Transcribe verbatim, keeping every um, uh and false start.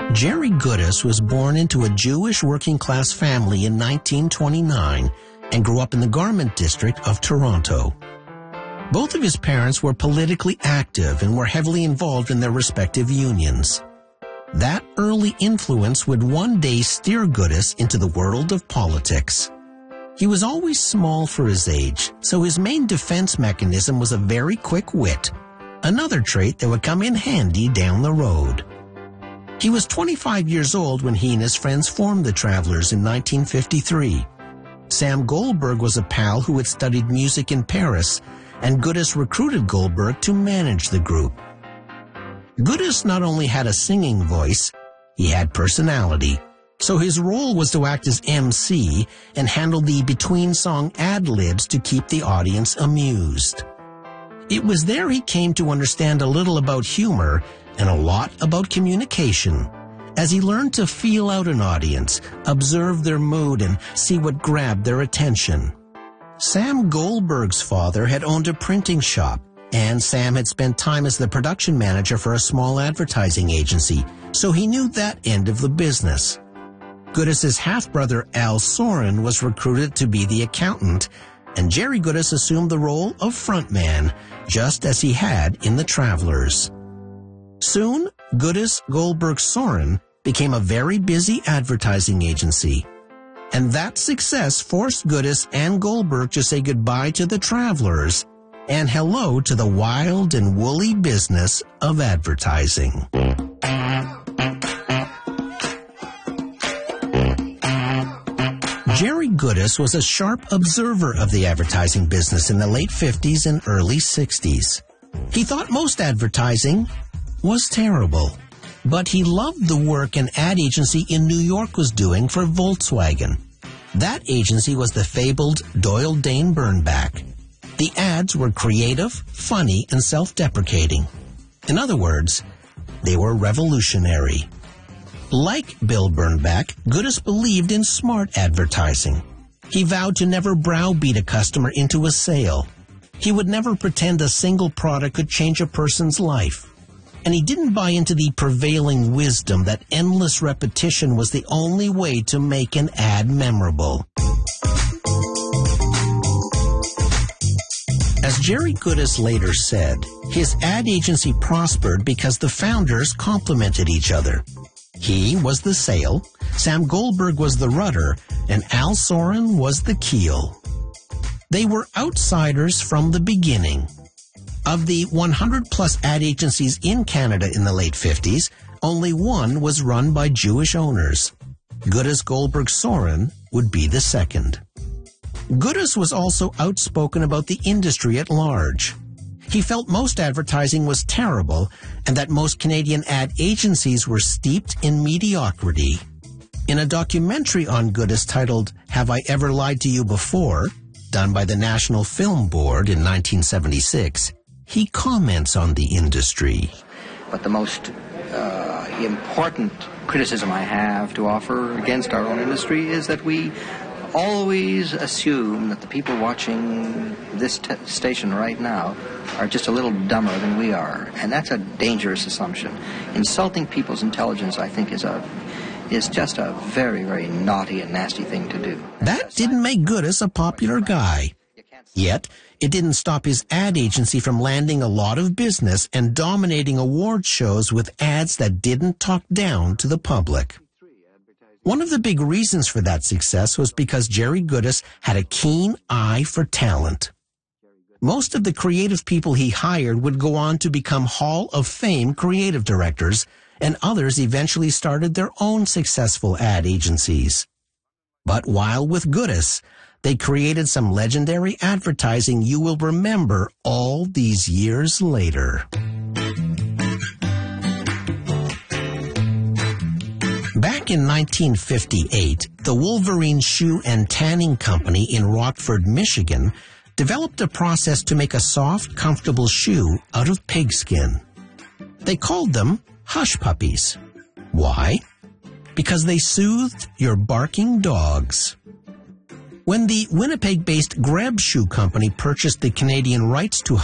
Jerry Goodis was born into a Jewish working-class family in nineteen twenty-nine and grew up in the garment district of Toronto. Both of his parents were politically active and were heavily involved in their respective unions. That early influence would one day steer Goodis into the world of politics. He was always small for his age, so his main defense mechanism was a very quick wit, another trait that would come in handy down the road. He was twenty-five years old when he and his friends formed the Travelers in nineteen fifty-three. Sam Goldberg was a pal who had studied music in Paris, and Goodis recruited Goldberg to manage the group. Goodis not only had a singing voice, he had personality, so his role was to act as M C and handle the between-song ad-libs to keep the audience amused. It was there he came to understand a little about humor and a lot about communication, as he learned to feel out an audience, observe their mood, and see what grabbed their attention. Sam Goldberg's father had owned a printing shop, and Sam had spent time as the production manager for a small advertising agency, so he knew that end of the business. Goodis's half-brother Al Soren was recruited to be the accountant, and Jerry Goodis assumed the role of frontman, just as he had in the Travelers. Soon, Goodis, Goldberg, Soren became a very busy advertising agency. And that success forced Goodis and Goldberg to say goodbye to the Travelers and hello to the wild and woolly business of advertising. Jerry Goodis was a sharp observer of the advertising business in the late fifties and early sixties. He thought most advertising was terrible, but he loved the work an ad agency in New York was doing for Volkswagen. That agency was the fabled Doyle Dane Bernbach. The ads were creative, funny, and self-deprecating. In other words, they were revolutionary. Like Bill Bernbach, Goodis believed in smart advertising. He vowed to never browbeat a customer into a sale. He would never pretend a single product could change a person's life. And he didn't buy into the prevailing wisdom that endless repetition was the only way to make an ad memorable. As Jerry Goodis later said, his ad agency prospered because the founders complemented each other. He was the sail, Sam Goldberg was the rudder, and Al Soren was the keel. They were outsiders from the beginning. Of the one hundred plus ad agencies in Canada in the late fifties, only one was run by Jewish owners. Goodis, Goldberg, Soren would be the second. Goodis was also outspoken about the industry at large. He felt most advertising was terrible and that most Canadian ad agencies were steeped in mediocrity. In a documentary on Goodis titled Have I Ever Lied to You Before?, done by the National Film Board in nineteen seventy-six, he comments on the industry. But the most uh, important criticism I have to offer against our own industry is that we always assume that the people watching this t- station right now are just a little dumber than we are. And that's a dangerous assumption. Insulting people's intelligence, I think, is a is just a very, very naughty and nasty thing to do. That didn't make Goodis a popular guy. Yet, it didn't stop his ad agency from landing a lot of business and dominating award shows with ads that didn't talk down to the public. One of the big reasons for that success was because Jerry Goodis had a keen eye for talent. Most of the creative people he hired would go on to become Hall of Fame creative directors, and others eventually started their own successful ad agencies. But while with Goodis, they created some legendary advertising you will remember all these years later. Back in nineteen fifty-eight, the Wolverine Shoe and Tanning Company in Rockford, Michigan, developed a process to make a soft, comfortable shoe out of pigskin. They called them Hush Puppies. Why? Because they soothed your barking dogs. When the Winnipeg-based Greb Shoe Company purchased the Canadian rights to